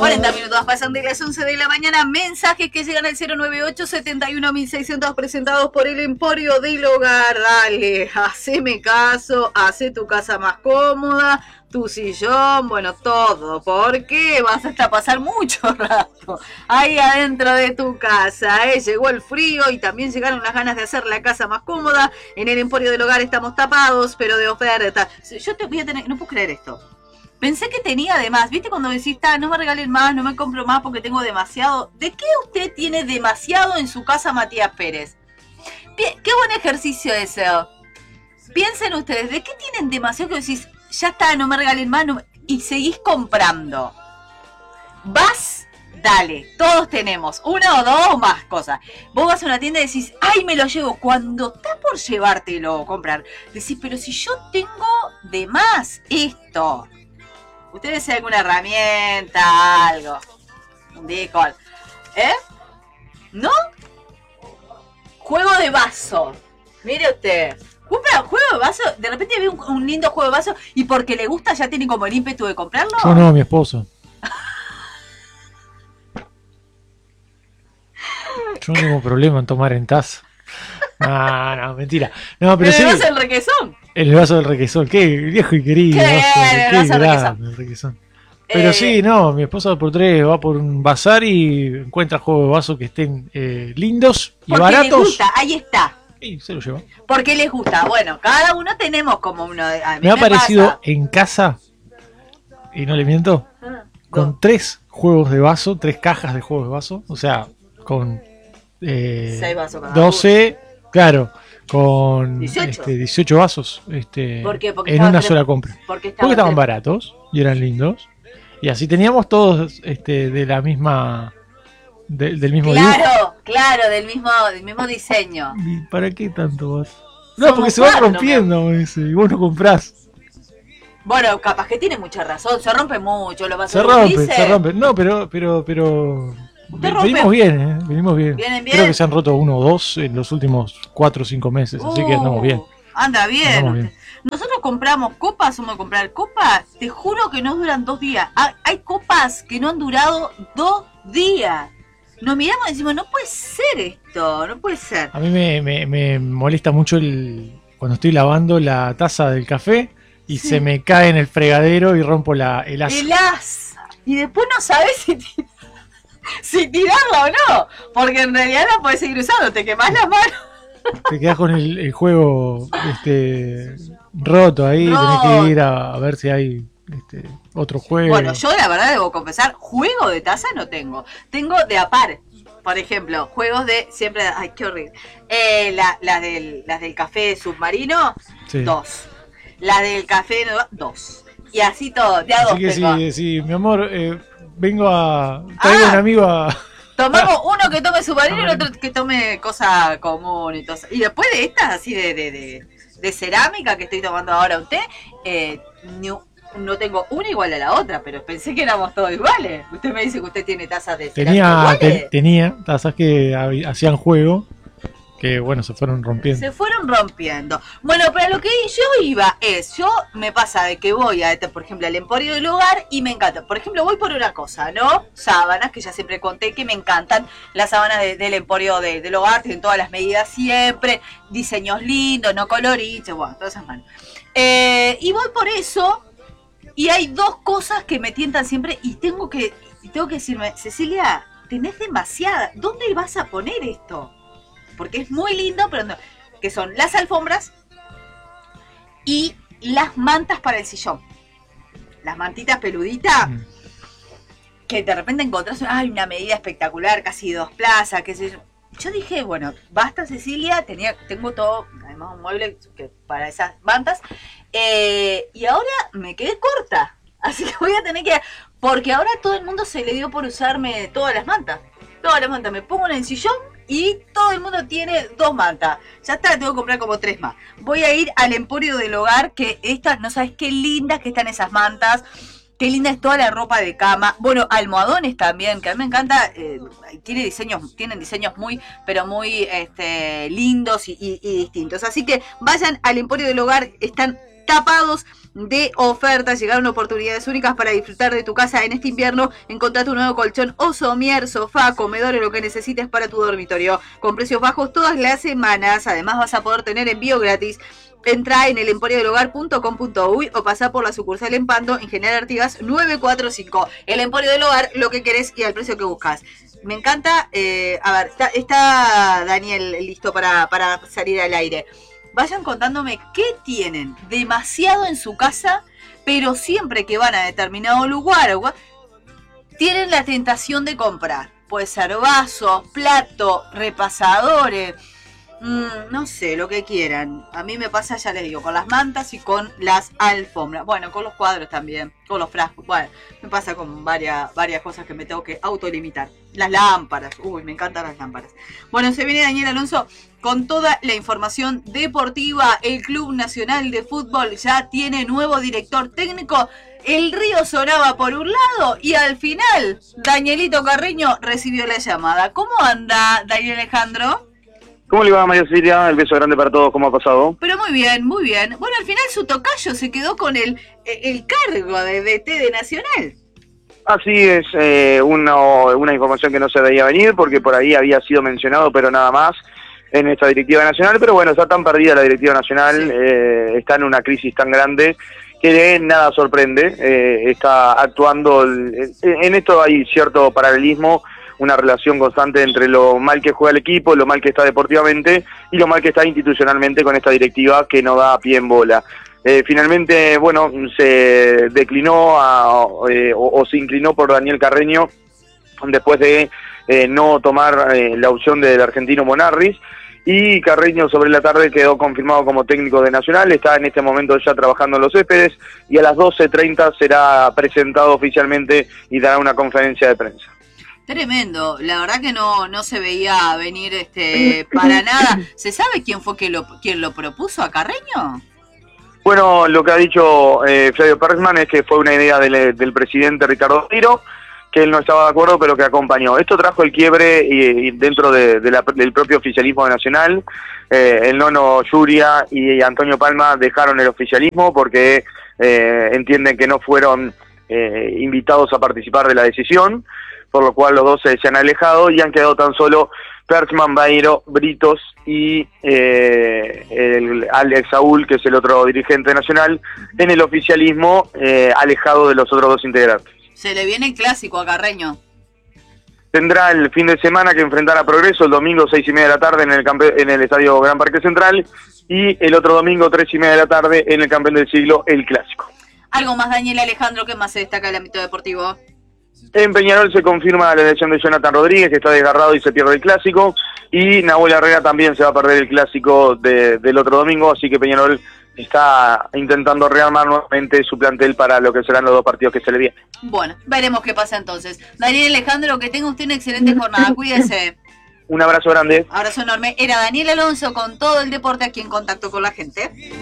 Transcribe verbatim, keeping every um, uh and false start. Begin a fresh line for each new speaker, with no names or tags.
cuarenta minutos pasan de las once de la mañana. Mensajes que llegan al cero nueve ocho, setenta y uno mil seiscientos presentados por el Emporio del Hogar. Dale, haceme caso, hace tu casa más cómoda, tu sillón, bueno, todo, porque vas hasta pasar mucho rato ahí adentro de tu casa, ¿eh? Llegó el frío y también llegaron las ganas de hacer la casa más cómoda. En el Emporio del Hogar estamos tapados, pero de oferta. Yo te voy a tener, no puedo creer esto. Pensé que tenía de más, ¿viste? Cuando decís, no me regalen más, no me compro más porque tengo demasiado. ¿De qué usted tiene demasiado en su casa, Matías Pérez? Qué buen ejercicio ese. Piensen ustedes, ¿de qué tienen demasiado que decís, ya está, no me regalen más, no me... y seguís comprando? Vas, dale, todos tenemos una o dos o más cosas. Vos vas a una tienda y decís, ay, me lo llevo. Cuando estás por llevártelo o comprar, decís, pero si yo tengo de más esto. Ustedes saben alguna herramienta, algo. Un decol. ¿Eh? ¿No? Juego de vaso. Mire usted. Compra un juego de vaso. De repente ve un, un lindo juego de vaso y porque le gusta ya tiene como el ímpetu de comprarlo.
Yo no, mi esposo. Yo no tengo problema en tomar en taza. No, no, mentira. No, pero, pero sí.
¿El vaso del requesón?
El vaso del requesón. Qué viejo y querido.
Qué,
vaso,
el
qué
vaso
grande, el requesón. Pero eh, sí, no, mi esposa por tres va por un bazar y encuentra juegos de vaso que estén eh, lindos y baratos.
Porque les gusta, ahí está.
Y se lo lleva.
Porque les gusta. Bueno, cada uno tenemos como uno. A mí
me ha
me
parecido
pasa.
En casa, y no le miento,
Ah,
con
no.
tres juegos de vaso, tres cajas de juegos de vaso, o sea, con eh,
Seis vasos cada
doce, uno. Claro, con
dieciocho.
Este, dieciocho vasos este,
¿Por qué? Porque
en una
tres...
sola compra.
Porque,
Porque estaban baratos y eran lindos. Y así teníamos todos este, de la misma de, del mismo
claro,
dibujo.
Claro, del mismo, del mismo diseño.
¿Y para qué tanto vas? No,
Somos
porque se
cuatro,
van rompiendo
¿no?
ese, y vos no comprás.
Bueno, capaz que tiene mucha razón, se rompe mucho, lo vas
Se
a
rompe,
dice.
se rompe. No, pero, pero, pero
Usted
venimos
rompe.
bien, ¿eh? Venimos bien.
¿Vienen bien?
Creo que se han roto uno o dos en los últimos cuatro o cinco meses,
Uh,
así que andamos bien.
Anda bien.
Andamos bien.
Nosotros compramos copas, somos a comprar copas, te juro que no duran dos días. Hay copas que no han durado dos días. Nos miramos y decimos, no puede ser esto, no puede ser.
A mí me, me, me molesta mucho el cuando estoy lavando la taza del café y sí. se me cae en el fregadero y rompo la, el asa.
El asa. Y después no sabes si, tir si tirarla o no, porque en realidad la podés seguir usando, te quemás las manos.
Te quedas con el, el juego este, roto ahí, no. Tenés que ir a, a ver si hay este, otro juego.
Bueno, yo la verdad debo confesar, juego de taza no tengo. Tengo de a par, por ejemplo, juegos de siempre, ay, qué horrible. Eh, la, las, del, las del café submarino, sí. dos. Las del café, dos. Y así todo, de a
así
dos
que
tengo.
Sí, sí, mi amor, eh, vengo a... Traigo
ah.
un amigo a...
Tomamos uno que tome submarino y el otro que tome cosa común y todo eso. Y después de estas así de, de, de, de cerámica que estoy tomando ahora un té, eh, no, no tengo una igual a la otra, pero pensé que éramos todos iguales. Usted me dice que usted tiene tazas de cerámica
tenía, te, tenía tazas que hacían juego, que bueno, se fueron rompiendo.
Se fueron rompiendo. Bueno, pero lo que yo iba es, yo me pasa de que voy a, por ejemplo, al Emporio del Hogar y me encanta. Por ejemplo, voy por una cosa, ¿no? Sábanas, que ya siempre conté que me encantan. Las sábanas de, del Emporio de, del Hogar, tienen todas las medidas siempre, diseños lindos, no coloriches, bueno, todas esas manos. Eh, y voy por eso, y hay dos cosas que me tientan siempre, y tengo que, y tengo que decirme, Cecilia, tenés demasiada, ¿dónde vas a poner esto? Porque es muy lindo, pero no, que son las alfombras y las mantas para el sillón. Las mantitas peluditas, mm. que de repente encontrás ay, una medida espectacular, casi dos plazas, qué sé yo. Yo dije, bueno, basta Cecilia, tenía, tengo todo, además un mueble que, para esas mantas, eh, y ahora me quedé corta. Así que voy a tener que... Porque ahora todo el mundo se le dio por usarme todas las mantas. Todas las mantas, me pongo en el sillón y todo el mundo tiene dos mantas. Ya está, tengo que comprar como tres más. Voy a ir al Emporio del Hogar, que estas, no sabes qué lindas que están esas mantas. Qué linda es toda la ropa de cama. Bueno, almohadones también, que a mí me encanta. Eh, tiene diseños, tienen diseños muy, pero muy este, lindos y, y, y distintos. Así que vayan al Emporio del Hogar, están tapados de ofertas. Llegaron oportunidades únicas para disfrutar de tu casa en este invierno. Encontrá tu nuevo colchón o somier, sofá, comedor o lo que necesites para tu dormitorio. Con precios bajos todas las semanas. Además vas a poder tener envío gratis. Entra en el emporio del hogar punto com punto uy o pasá por la sucursal en Pando, en General Artigas nueve cuatro cinco. El Emporio del Hogar, lo que querés y al precio que buscas. Me encanta. Eh, a ver, está, está Daniel listo para, para salir al aire. Vayan contándome qué tienen demasiado en su casa, pero siempre que van a determinado lugar, tienen la tentación de comprar. Puede ser vasos, platos, repasadores, mmm, no sé, lo que quieran. A mí me pasa, ya les digo, con las mantas y con las alfombras. Bueno, con los cuadros también, con los frascos. Bueno, me pasa con varias, varias cosas que me tengo que autolimitar. Las lámparas, uy, me encantan las lámparas. Bueno, se viene Daniel Alonso con toda la información deportiva. El Club Nacional de Fútbol ya tiene nuevo director técnico. El río sonaba por un lado y al final Danielito Carreño recibió la llamada. ¿Cómo anda, Daniel Alejandro?
¿Cómo le va, María Cecilia? El beso grande para todos. ¿Cómo ha pasado?
Pero muy bien, muy bien. Bueno, al final su tocayo se quedó con el, el cargo de D T de Nacional.
Así es, eh, uno, una información que no se veía venir porque por ahí había sido mencionado, pero nada más en esta directiva nacional. Pero bueno, está tan perdida la directiva nacional, sí. eh, está en una crisis tan grande que nada sorprende. Eh, está actuando, el, en esto hay cierto paralelismo, una relación constante entre lo mal que juega el equipo, lo mal que está deportivamente y lo mal que está institucionalmente con esta directiva que no da pie en bola. Eh, finalmente, bueno, se declinó a, eh, o, o se inclinó por Daniel Carreño después de eh, no tomar eh, la opción del argentino Monarris, y Carreño sobre la tarde quedó confirmado como técnico de Nacional. Está en este momento ya trabajando en los céspedes y a las doce treinta será presentado oficialmente y dará una conferencia de prensa.
Tremendo, la verdad que no, no se veía venir este para nada. ¿Se sabe quién fue que lo, quien lo propuso a Carreño?
Bueno, lo que ha dicho eh, Flavio Perkman es que fue una idea del, del presidente Ricardo Tiro, que él no estaba de acuerdo, pero que acompañó. Esto trajo el quiebre y, y dentro de, de la, del propio oficialismo nacional. Eh, el nono Yuria y Antonio Palma dejaron el oficialismo porque eh, entienden que no fueron eh, invitados a participar de la decisión, por lo cual los dos se, se han alejado y han quedado tan solo Perkman, Bairo, Britos y eh, el Alex Saúl, que es el otro dirigente nacional, en el oficialismo, eh, alejado de los otros dos integrantes.
Se le viene el clásico a Carreño.
Tendrá el fin de semana que enfrentar a Progreso el domingo seis y media de la tarde en el campe en el Estadio Gran Parque Central, y el otro domingo tres y media de la tarde en el Campeón del Siglo, el Clásico.
¿Algo más, Daniel Alejandro? ¿Qué más se destaca del ámbito deportivo?
En Peñarol se confirma la elección de Jonathan Rodríguez, que está desgarrado y se pierde el Clásico, y Nahuel Herrera también se va a perder el Clásico de, del otro domingo, así que Peñarol está intentando rearmar nuevamente su plantel para lo que serán los dos partidos que se le vienen.
Bueno, veremos qué pasa entonces. Daniel Alejandro, que tenga usted una excelente jornada, cuídese.
Un abrazo grande.
Abrazo enorme. Era Daniel Alonso con todo el deporte aquí en Contacto con la Gente.